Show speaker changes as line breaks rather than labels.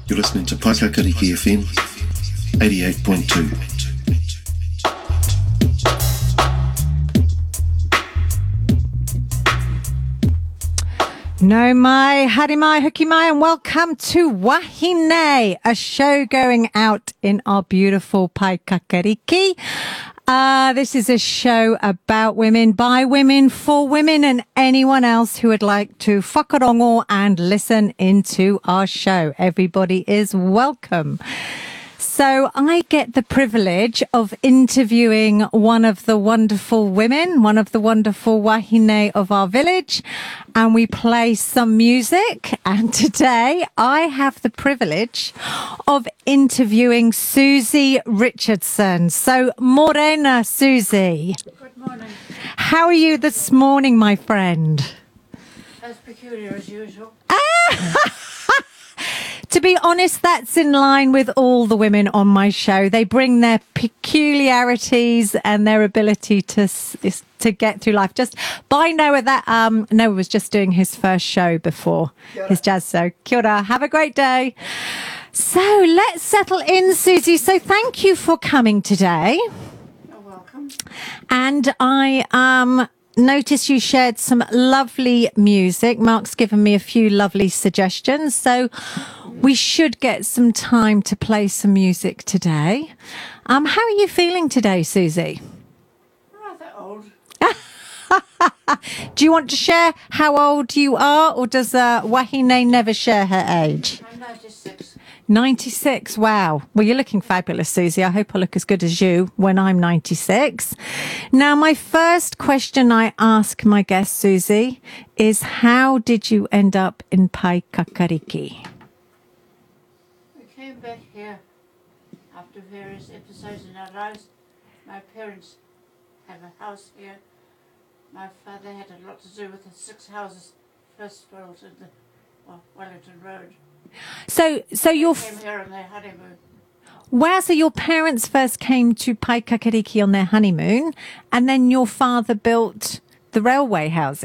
You're listening to Paikakariki FM 88.2.
No mai, harimai, hukimai, and welcome to Wahine, a show going out in our beautiful Paikakariki. This is a show about women, by women, for women, and anyone else who would like to whakarongo and listen into our show. Everybody is welcome. So I get the privilege of interviewing one of the wonderful women, one of the wonderful wahine of our village, and we play some music. And today I have the privilege of interviewing Susie Richardson. So morena, Susie.
Good morning.
How are you this morning, my friend?
As peculiar as usual.
To be honest, that's in line with all the women on my show. They bring their peculiarities and their ability to get through life. Just by Noah, Noah was just doing his first show before his jazz show. Kia ora. Have a great day. So let's settle in, Susie. So thank you for coming today.
You're welcome.
And I notice you shared some lovely music. Mark's given me a few lovely suggestions. So we should get some time to play some music today. How are you feeling today, Susie?
Rather old.
Do you want to share how old you are, or does Wahine never share her age?
I'm 96.
96, wow. Well, you're looking fabulous, Susie. I hope I look as good as you when I'm 96. Now, my first question I ask my guest, Susie, is how did you end up in Paikakariki?
We came back here after various episodes in our lives. My parents have a house here. My father had a lot to do with the 6 houses first built in the Wellington Road.
So your
Came here on their honeymoon.
wow, so your parents first came to Paikakariki on their honeymoon, and then your father built the railway houses.